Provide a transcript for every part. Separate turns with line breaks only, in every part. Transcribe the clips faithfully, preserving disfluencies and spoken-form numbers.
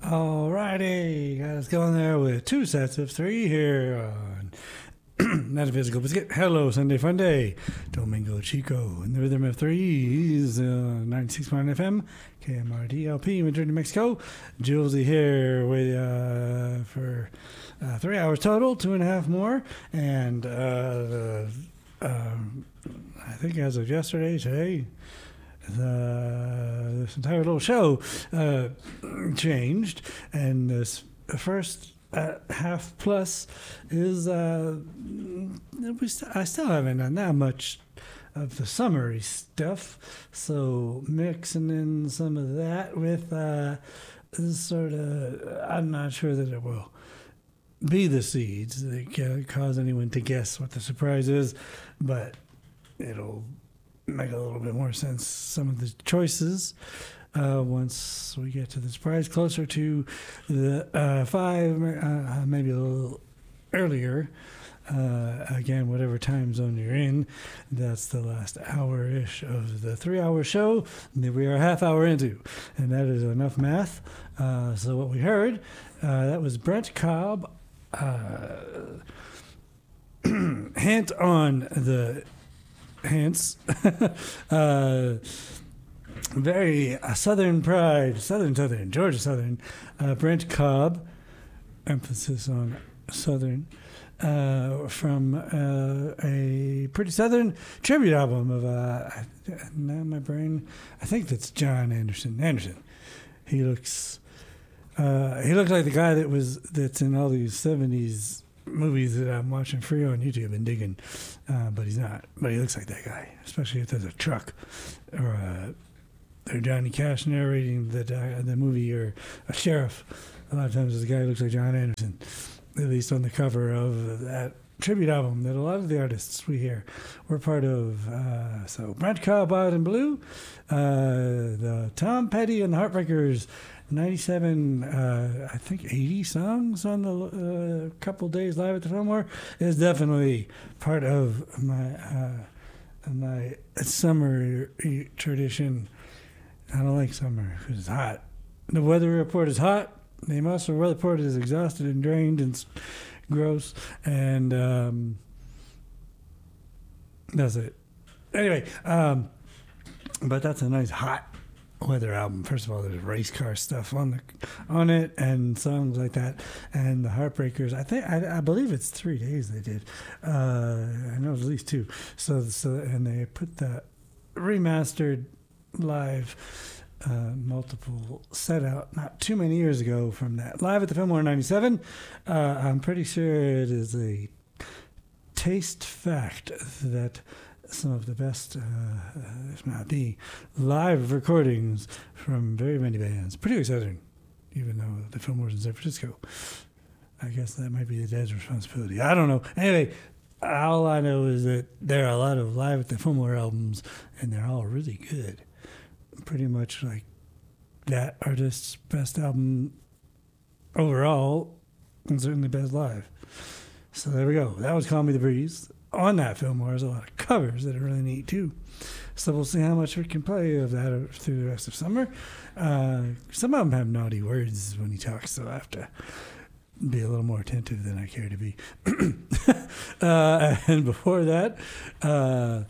Alrighty, guys, going there with two sets of three here on Metaphysical Biscuit. Hello, Sunday Fun Day. Domingo Chico in the rhythm of threes, uh, ninety-six point nine F M, K M R D L P, Madrid, New Mexico. Julesy here with uh, for uh, three hours total, two and a half more, and uh, uh, I think as of yesterday, today. Uh, this entire little show uh, changed, and this first uh, half plus is uh, we st- I still haven't done that much of the summery stuff, so mixing in some of that with uh, this sort of, I'm not sure that it will be the seeds that can cause anyone to guess what the surprise is, but it'll make a little bit more sense, some of the choices, uh, once we get to the surprise closer to the uh, five, uh, maybe a little earlier. Uh, again, whatever time zone you're in, that's the last hour-ish of the three-hour show that we are a half hour into, and that is enough math. Uh, so what we heard, uh, that was Brent Cobb, uh, hint on the Hence, uh, very uh, Southern pride, Southern, Southern, Georgia Southern, uh, Brent Cobb, emphasis on Southern, uh, from uh, a pretty Southern tribute album of, uh, now my brain, I think that's John Anderson. Anderson. He looks, uh, he looks like the guy that was, that's in all these seventies movies that I'm watching free on YouTube and digging, uh, but he's not. But he looks like that guy, especially if there's a truck or a, or Johnny Cash narrating the uh, the movie, or a sheriff. A lot of times, this guy looks like John Anderson, at least on the cover of that tribute album that a lot of the artists we hear were part of. Uh, so Brent Cobb, Wild and Blue, uh, the Tom Petty and the Heartbreakers. ninety-seven, uh, I think eighty songs on the uh, couple days live at the Fillmore is definitely part of my uh, my summer tradition. I don't like summer because it's hot. The weather report is hot. The Emotional weather report is exhausted and drained and gross, and um, that's it. Anyway, um, but that's a nice hot weather album. First of all, there's race car stuff on the on it and songs like that, and the Heartbreakers. I think I, I believe it's three days they did. Uh, I know it's at least two. So so and they put the remastered live uh, multiple set out not too many years ago from that live at the Fillmore ninety-seven. Uh, I'm pretty sure it is a taste fact that some of the best, uh, if not the, live recordings from very many bands, pretty Southern, even though the Fillmore's in San Francisco. I guess that might be the Dead's responsibility. I don't know. Anyway, all I know is that there are a lot of live at the Fillmore albums, and they're all really good. Pretty much like that artist's best album overall, and certainly best live. So there we go. That was Call Me the Breeze. On that Fillmore, there's a lot of covers that are really neat too. So we'll see how much we can play of that through the rest of summer. Uh, some of them have naughty words when he talks, so I have to be a little more attentive than I care to be. uh, and before that, uh,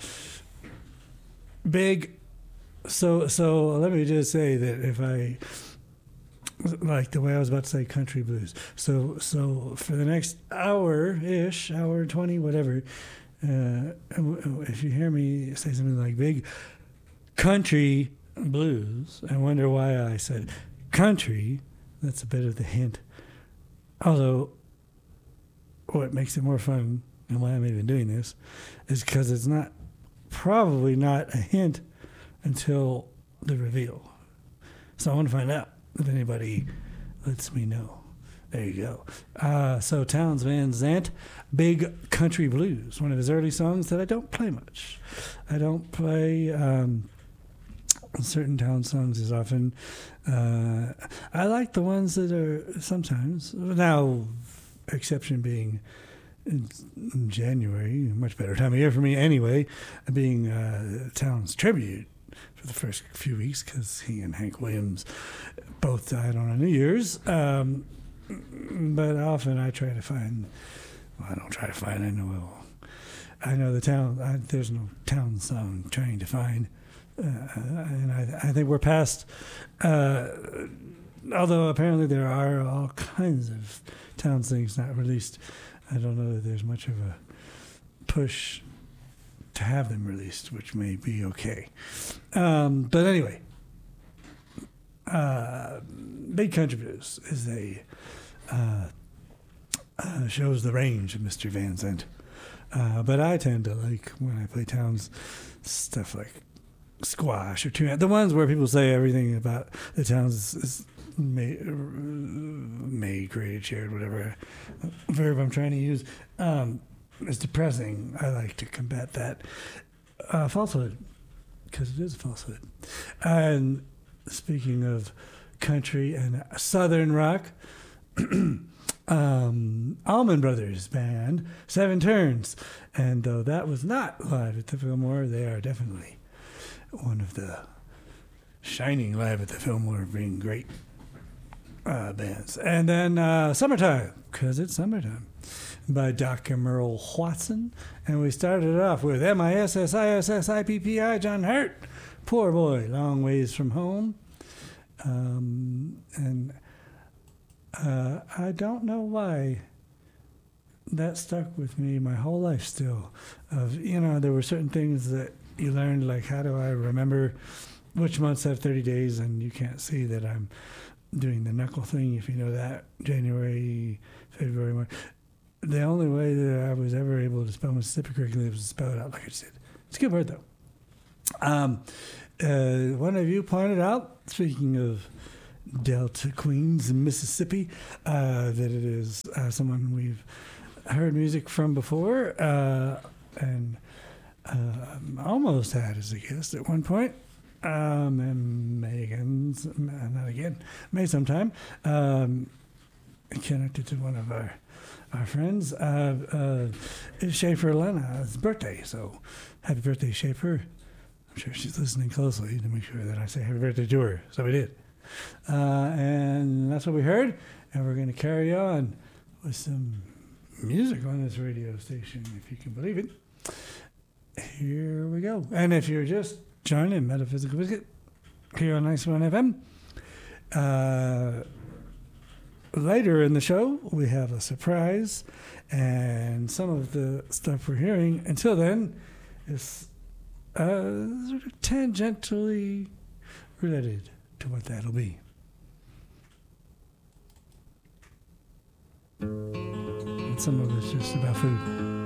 big. So so let me just say that if I, like the way I was about to say country blues. So so for the next hour-ish, hour twenty, whatever, uh, if you hear me say something like big country blues and wonder why I said country, that's a bit of the hint. Although what makes it more fun and why I'm even doing this is because it's not, probably not a hint until the reveal. So I want to find out if anybody lets me know. There you go. Uh, so Townes Van Zandt, Big Country Blues, one of his early songs that I don't play much. I don't play um, certain Townes songs as often. Uh, I like the ones that are sometimes, now exception being in January, much better time of year for me anyway, being uh, Townes Tribute. for the first few weeks because he and Hank Williams both died on a New Year's. Um, but often I try to find, well, I don't try to find, I know, I know the town, I, there's no town song I'm trying to find. Uh, and I, I think we're past, uh, although apparently there are all kinds of town things not released. I don't know that there's much of a push to have them released, which may be okay. Um, but anyway, uh, Big Country Blues is a uh, uh, shows the range of Mister Van Zandt. Uh, but I tend to like when I play towns stuff like Squash or two, the ones where people say everything about the towns is, is made, made, created, shared, whatever verb I'm trying to use. Um, It's depressing. I like to combat that uh, falsehood, because it is a falsehood. And speaking of country and southern rock, um, Allman Brothers band, Seven Turns. And though that was not live at the Fillmore, they are definitely one of the shining live at the Fillmore, being great uh, bands. And then uh, Summertime, because it's summertime, by Doctor Merle Watson. And we started it off with M I S S I S S I P P I, John Hurt. Poor boy, long ways from home. Um, and uh, I don't know why that stuck with me my whole life still. Of, you know, there were certain things that you learned, like how do I remember which months have thirty days, and you can't see that I'm doing the knuckle thing, if you know that. January, February, March. The only way that I was ever able to spell Mississippi correctly was to spell it out like I said. It's a good word, though. Um, uh, one of you pointed out, speaking of Delta Queens in Mississippi, uh, that it is uh, someone we've heard music from before uh, and uh, almost had as a guest at one point. Um, and Megan's, not again, May sometime, um, connected to one of our our friends. Uh, uh, it's Schaefer Lena's birthday, so happy birthday, Schaefer. I'm sure she's listening closely to make sure that I say happy birthday to her, so we did. Uh, and that's what we heard, and we're going to carry on with some music on this radio station, if you can believe it. Here we go. And if you're just joining Metaphysical Biscuit here on ninety-one F M, uh, later in the show, we have a surprise, and some of the stuff we're hearing until then is uh, sort of tangentially related to what that'll be. And some of it's just about food.